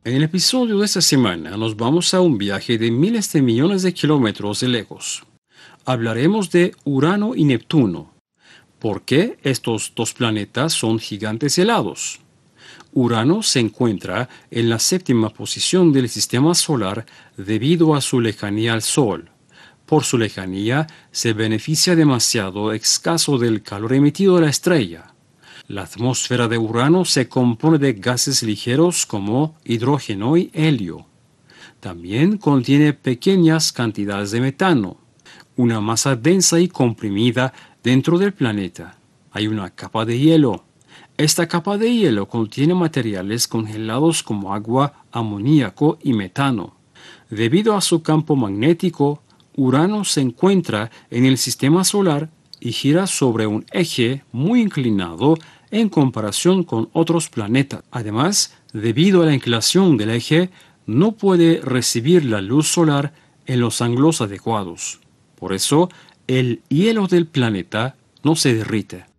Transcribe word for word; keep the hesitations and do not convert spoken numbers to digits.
En el episodio de esta semana nos vamos a un viaje de miles de millones de kilómetros de lejos. Hablaremos de Urano y Neptuno. ¿Por qué estos dos planetas son gigantes helados? Urano se encuentra en la séptima posición del sistema solar debido a su lejanía al Sol. Por su lejanía, se beneficia demasiado escaso del calor emitido de la estrella. La atmósfera de Urano se compone de gases ligeros como hidrógeno y helio. También contiene pequeñas cantidades de metano, una masa densa y comprimida dentro del planeta. Hay una capa de hielo. Esta capa de hielo contiene materiales congelados como agua, amoníaco y metano. Debido a su campo magnético, Urano se encuentra en el sistema solar y gira sobre un eje muy inclinado en comparación con otros planetas. Además, debido a la inclinación del eje, no puede recibir la luz solar en los ángulos adecuados. Por eso, el hielo del planeta no se derrite.